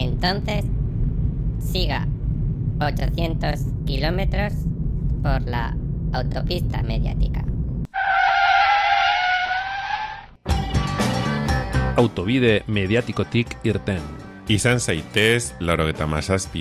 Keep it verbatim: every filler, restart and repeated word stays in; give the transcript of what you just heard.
Entonces, siga ochocientos kilómetros por la autopista mediática. Autobide mediatikotik irten. Izan zaitez, laurogeita hamazazpi